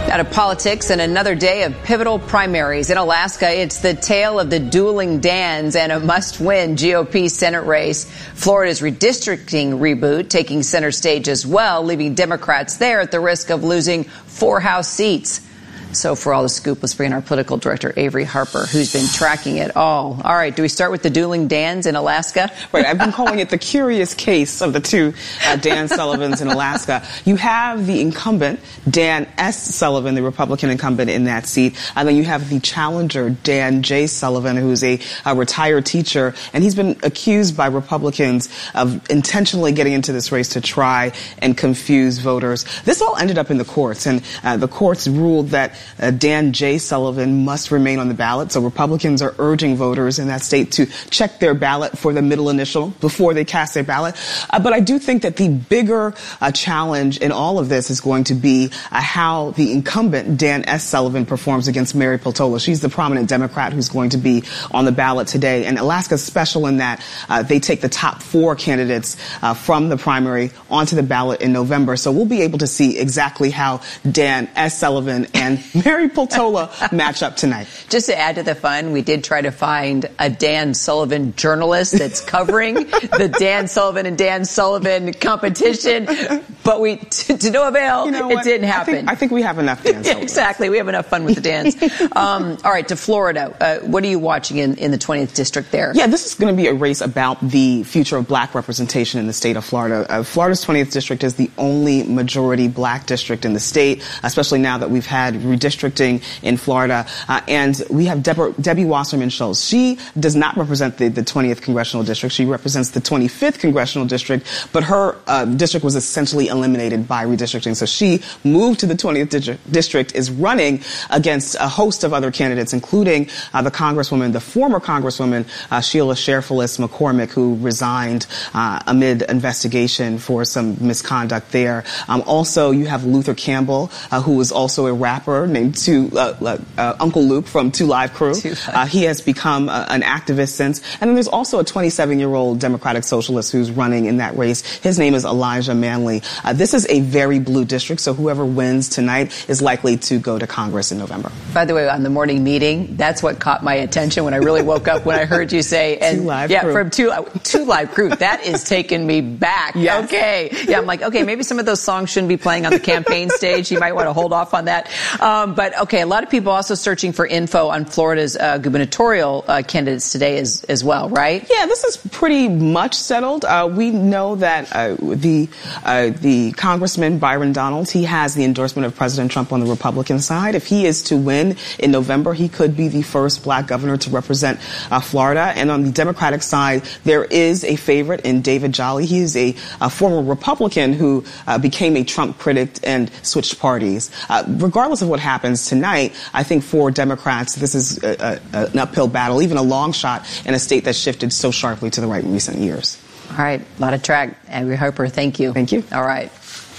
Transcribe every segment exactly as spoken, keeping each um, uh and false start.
Out of politics and another day of pivotal primaries. In Alaska, it's the tale of the dueling Dans and a must-win G O P Senate race. Florida's redistricting reboot taking center stage as well, leaving Democrats there at the risk of losing four House seats. So for all the scoop, let's bring in our political director, Avery Harper, who's been tracking it all. All right, do we start with the dueling Dans in Alaska? Right, I've been calling it the curious case of the two uh, Dan Sullivans in Alaska. You have the incumbent, Dan S. Sullivan, the Republican incumbent in that seat, and then you have the challenger, Dan J. Sullivan, who's a, a retired teacher, and he's been accused by Republicans of intentionally getting into this race to try and confuse voters. This all ended up in the courts, and uh, the courts ruled that Uh, Dan J. Sullivan must remain on the ballot. So Republicans are urging voters in that state to check their ballot for the middle initial before they cast their ballot. Uh, but I do think that the bigger uh, challenge in all of this is going to be uh, how the incumbent, Dan S. Sullivan, performs against Mary Peltola. She's the prominent Democrat who's going to be on the ballot today. And Alaska's special in that uh, they take the top four candidates uh, from the primary onto the ballot in November. So we'll be able to see exactly how Dan S. Sullivan and Mary Peltola match up tonight. Just to add to the fun, we did try to find a Dan Sullivan journalist that's covering the Dan Sullivan and Dan Sullivan competition, but we, to, to no avail, you know it what? didn't happen. I think, I think we have enough Dan Sullivan. Exactly. We have enough fun with the Dans. Um, all right, to Florida. Uh, what are you watching in, in the twentieth district there? Yeah, this is going to be a race about the future of black representation in the state of Florida. Uh, Florida's twentieth district is the only majority black district in the state, especially now that we've had redistricting in Florida. Uh, and we have Deborah, Debbie Wasserman Schultz. She does not represent the, the twentieth congressional district. She represents the twenty-fifth congressional district, but her uh, district was essentially eliminated by redistricting. So she moved to the twentieth district, is running against a host of other candidates, including uh, the congresswoman, the former congresswoman, uh, Sheila Sherfilis McCormick, who resigned uh, amid investigation for some misconduct there. Um, also, you have Luther Campbell, uh, who is also a rapper named Two, uh, uh, Uncle Luke from Two Live Crew. Uh, he has become uh, an activist since. And then there's also a twenty-seven-year-old Democratic Socialist who's running in that race. His name is Elijah Manley. Uh, this is a very blue district, so whoever wins tonight is likely to go to Congress in November. By the way, on the morning meeting, that's what caught my attention when I really woke up when I heard you say, and Two Live yeah, Crew. from Two, two Live Crew. That is taking me back. Yes. Okay. Yeah, I'm like, okay, maybe some of those songs shouldn't be playing on the campaign stage. You might want to hold off on that. Um, but okay, a lot of people also searching for info on Florida's uh, gubernatorial uh, candidates today as, as well, right? Yeah, this is pretty much settled. Uh, we know that uh, the uh, the Congressman Byron Donalds, he has the endorsement of President Trump on the Republican side. If he is to win in November, he could be the first black governor to represent uh, Florida. And on the Democratic side, there is a favorite in David Jolly. He is a, a former Republican who uh, became a Trump critic and switched parties. Uh, regardless of what happens tonight, I think for Democrats, this is a, a, an uphill battle, even a long shot in a state that shifted so sharply to the right in recent years. All right. A lot of track. Avery Harper, thank you. Thank you. All right.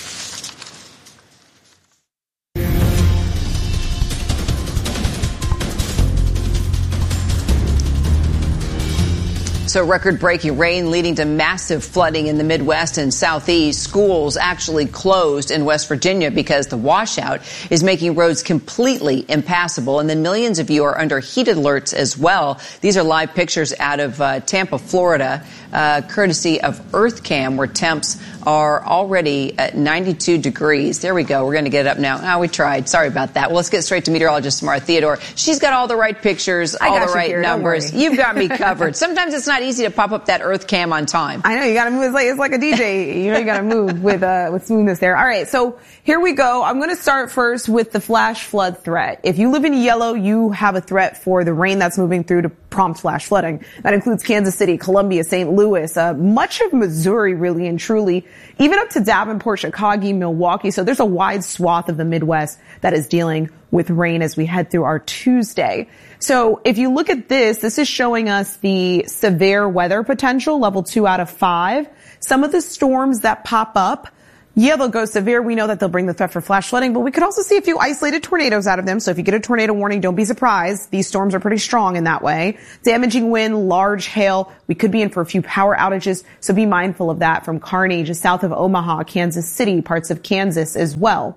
So record-breaking rain leading to massive flooding in the Midwest and Southeast. Schools actually closed in West Virginia because the washout is making roads completely impassable. And then millions of you are under heat alerts as well. These are live pictures out of uh, Tampa, Florida, uh, courtesy of EarthCam, where temps are already at ninety-two degrees. There we go. We're going to get it up now. Oh, we tried. Sorry about that. Well, let's get straight to meteorologist Samara Theodore. She's got all the right pictures, I all got the you right here, numbers. You've got me covered. Sometimes it's not easy to pop up that EarthCam on time. I know, you gotta move. It's like, it's like a D J. You know, you gotta move with, uh, with smoothness there. All right. So here we go. I'm going to start first with the flash flood threat. If you live in yellow, you have a threat for the rain that's moving through to prompt flash flooding. That includes Kansas City, Columbia, Saint Louis, uh, much of Missouri, really and truly, even up to Davenport, Chicago, Milwaukee. So there's a wide swath of the Midwest that is dealing with rain as we head through our Tuesday. So if you look at this, this is showing us the severe weather potential, level two out of five. Some of the storms that pop up, yeah, they'll go severe. We know that they'll bring the threat for flash flooding, but we could also see a few isolated tornadoes out of them. So if you get a tornado warning, don't be surprised. These storms are pretty strong in that way. Damaging wind, large hail. We could be in for a few power outages. So be mindful of that from Kearney, just south of Omaha, Kansas City, parts of Kansas as well.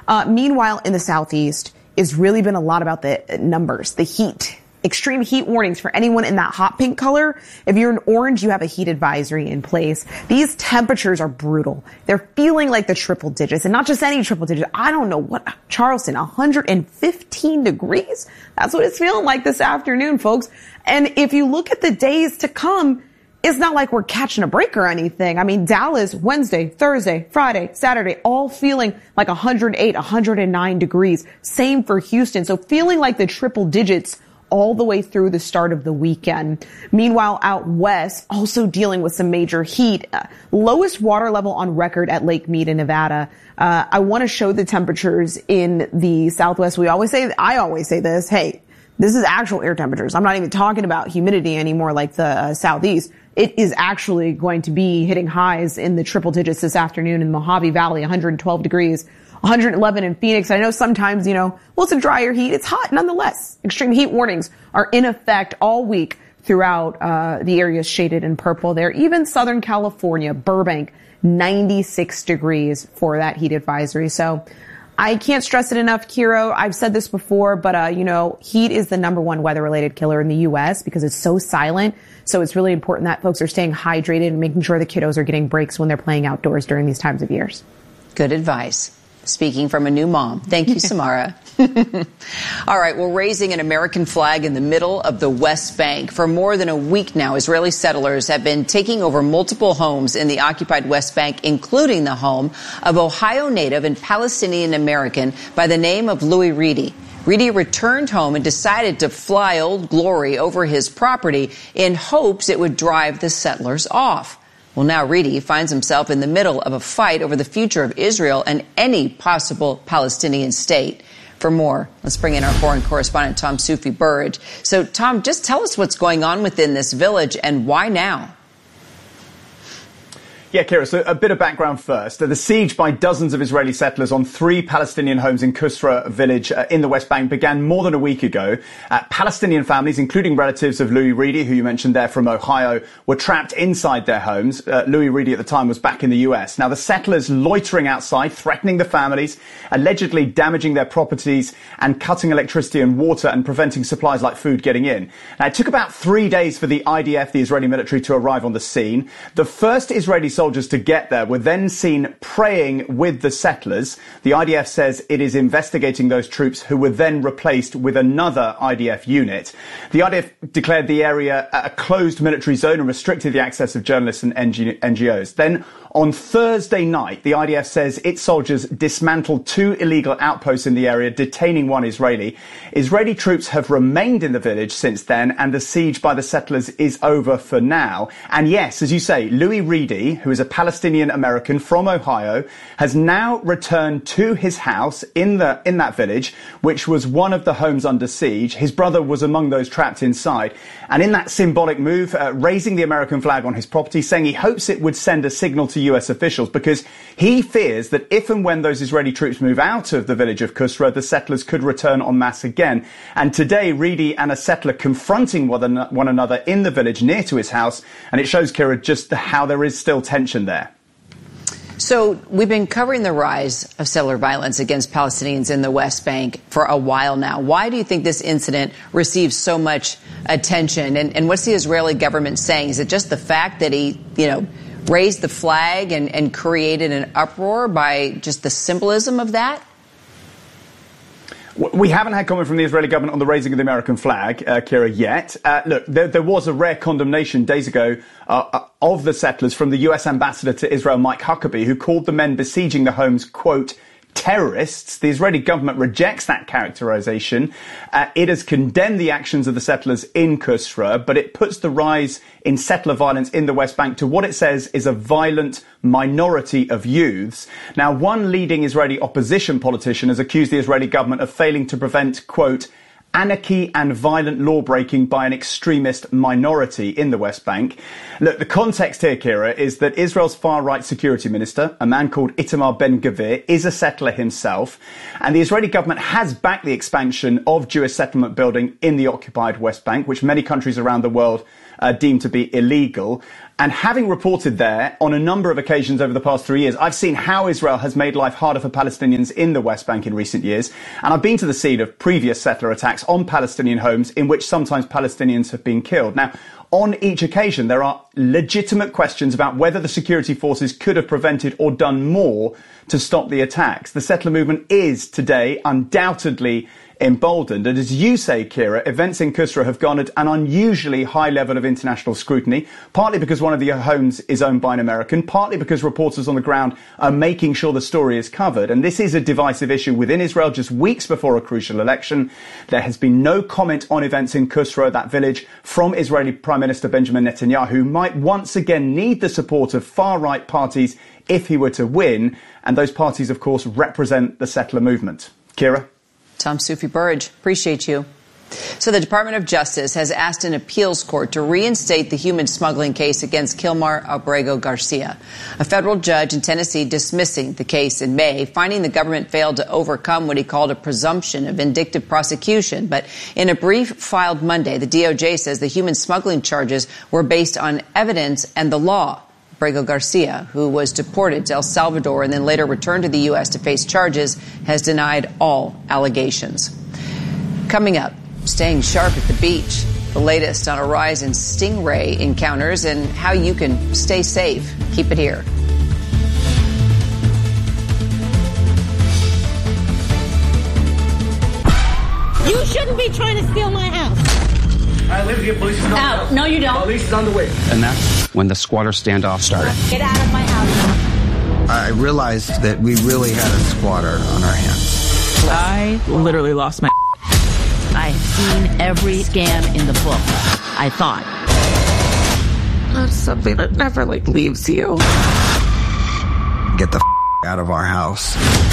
Uh, meanwhile, in the southeast, it's really been a lot about the numbers, the heat. Extreme heat warnings for anyone in that hot pink color. If you're in orange, you have a heat advisory in place. These temperatures are brutal. They're feeling like the triple digits, and not just any triple digit. I don't know what, Charleston, one hundred fifteen degrees? That's what it's feeling like this afternoon, folks. And if you look at the days to come, it's not like we're catching a break or anything. I mean, Dallas, Wednesday, Thursday, Friday, Saturday, all feeling like one hundred eight, one hundred nine degrees. Same for Houston. So feeling like the triple digits all the way through the start of the weekend. Meanwhile, out west, also dealing with some major heat. Uh, lowest water level on record at Lake Mead in Nevada. Uh, I want to show the temperatures in the southwest. We always say, I always say this, hey, this is actual air temperatures. I'm not even talking about humidity anymore like the uh, southeast. It is actually going to be hitting highs in the triple digits this afternoon in Mojave Valley, one hundred twelve degrees. one hundred eleven in Phoenix. I know sometimes, you know, well, it's a drier heat. It's hot nonetheless. Extreme heat warnings are in effect all week throughout uh the areas shaded in purple there. Even Southern California, Burbank, ninety-six degrees for that heat advisory. So I can't stress it enough, Kiro. I've said this before, but, uh, you know, heat is the number one weather-related killer in the U S because it's so silent. So it's really important that folks are staying hydrated and making sure the kiddos are getting breaks when they're playing outdoors during these times of years. Good advice. Speaking from a new mom. Thank you, Samara. All right, well, raising an American flag in the middle of the West Bank. For more than a week now, Israeli settlers have been taking over multiple homes in the occupied West Bank, including the home of Ohio native and Palestinian American by the name of Louis Reedy. Reedy returned home and decided to fly Old Glory over his property in hopes it would drive the settlers off. Well, now Reedy finds himself in the middle of a fight over the future of Israel and any possible Palestinian state. For more, let's bring in our foreign correspondent, Tom Soufi-Burridge. So, Tom, just tell us what's going on within this village and why now? Yeah, Kira, so a bit of background first. The siege by dozens of Israeli settlers on three Palestinian homes in Kusra village uh, in the West Bank began more than a week ago. Uh, Palestinian families, including relatives of Louis Reedy, who you mentioned there from Ohio, were trapped inside their homes. Uh, Louis Reedy at the time was back in the U S. Now, the settlers loitering outside, threatening the families, allegedly damaging their properties and cutting electricity and water and preventing supplies like food getting in. Now, it took about three days for the I D F, the Israeli military, to arrive on the scene. The first Israeli soldiers to get there were then seen praying with the settlers. The I D F says it is investigating those troops, who were then replaced with another I D F unit. The I D F declared the area a closed military zone and restricted the access of journalists and N G Os. Then on Thursday night, the I D F says its soldiers dismantled two illegal outposts in the area, detaining one Israeli. Israeli troops have remained in the village since then, and the siege by the settlers is over for now. And yes, as you say, Louis Reedy, who is a Palestinian American from Ohio, has now returned to his house in the in that village, which was one of the homes under siege. His brother was among those trapped inside. And in that symbolic move, uh, raising the American flag on his property, saying he hopes it would send a signal to U S officials, because he fears that if and when those Israeli troops move out of the village of Kusra, the settlers could return en masse again. And today, Reedy and a settler confronting one another in the village near to his house. And it shows, Kira, just how there is still tension there. So we've been covering the rise of settler violence against Palestinians in the West Bank for a while now. Why do you think this incident receives so much attention? And, and what's the Israeli government saying? Is it just the fact that he, you know, raised the flag and, and created an uproar by just the symbolism of that? We haven't had comment from the Israeli government on the raising of the American flag, uh, Kira, yet. Uh, look, there, there was a rare condemnation days ago uh, of the settlers from the U S ambassador to Israel, Mike Huckabee, who called the men besieging the homes, quote, terrorists. The Israeli government rejects that characterization. Uh, it has condemned the actions of the settlers in Kusra, but it puts the rise in settler violence in the West Bank to what it says is a violent minority of youths. Now, one leading Israeli opposition politician has accused the Israeli government of failing to prevent, quote, anarchy and violent law-breaking by an extremist minority in the West Bank. Look, the context here, Kira, is that Israel's far-right security minister, a man called Itamar Ben-Gvir, is a settler himself, and the Israeli government has backed the expansion of Jewish settlement building in the occupied West Bank, which many countries around the world uh, deemed to be illegal. And having reported there on a number of occasions over the past three years, I've seen how Israel has made life harder for Palestinians in the West Bank in recent years. And I've been to the scene of previous settler attacks on Palestinian homes in which sometimes Palestinians have been killed. Now, on each occasion, there are legitimate questions about whether the security forces could have prevented or done more to stop the attacks. The settler movement is today undoubtedly emboldened. And as you say, Kira, events in Kusra have garnered an unusually high level of international scrutiny, partly because one of the homes is owned by an American, partly because reporters on the ground are making sure the story is covered. And this is a divisive issue within Israel just weeks before a crucial election. There has been no comment on events in Kusra, that village, from Israeli Prime Minister Benjamin Netanyahu, who might once again need the support of far-right parties if he were to win. And those parties, of course, represent the settler movement. Kira? Tom Soufi Burridge, appreciate you. So the Department of Justice has asked an appeals court to reinstate the human smuggling case against Kilmar Abrego Garcia. A federal judge in Tennessee dismissing the case in May, finding the government failed to overcome what he called a presumption of vindictive prosecution. But in a brief filed Monday, the D O J says the human smuggling charges were based on evidence and the law. Abrego Garcia, who was deported to El Salvador and then later returned to the U S to face charges, has denied all allegations. Coming up, staying sharp at the beach, the latest on a rise in stingray encounters and how you can stay safe. Keep it here. You shouldn't be trying to steal my house. I live here. Police is on the way. Out. No, you don't. Police is on the way. And that's when the squatter standoff started. Get out of my house. I realized that we really had a squatter on our hands. I literally lost my I have seen every scam in the book, I thought. That's something that never, like, leaves you. Get the out of our house.